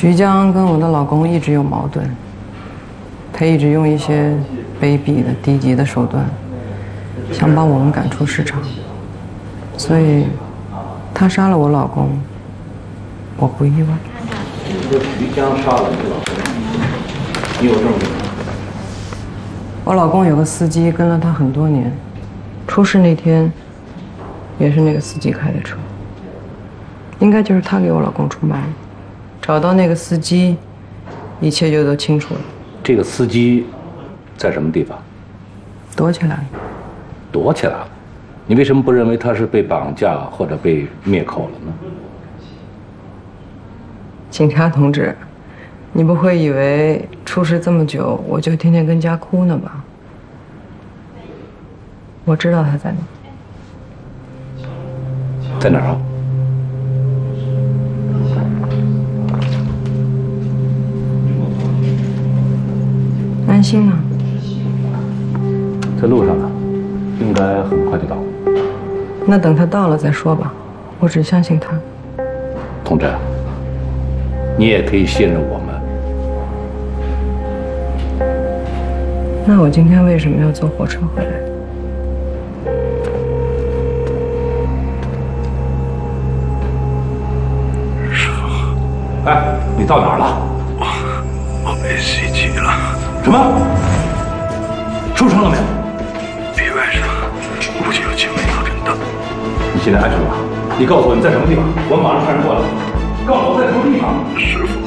徐江跟我的老公一直有矛盾，他一直用一些卑鄙的、低级的手段，想把我们赶出市场，所以他杀了我老公，我不意外。 说徐江杀了你老公，你有证据吗？ 我老公有个司机跟了他很多年，出事那天也是那个司机开的车，应该就是他给我老公出卖了。找到那个司机，一切就都清楚了。 这个司机在什么地方？ 躲起来了。 躲起来了？你为什么不认为他是被绑架或者被灭口了呢？ 警察同志，你不会以为出事这么久，我就天天跟家哭呢吧？我知道他在哪。 在哪儿啊？ 安心啊。 在路上呢，应该很快就到。 那等他到了再说吧，我只相信他。 同志，你也可以信任我们。 那我今天为什么要坐火车回来？ 师傅， 哎，你到哪儿了？ 我被袭击了。 什么？受伤了没有？ 臂外伤，估计有轻微脑震荡。 你现在安全吗？你告诉我你在什么地方，我马上派人过来。告诉我在什么地方。 师傅，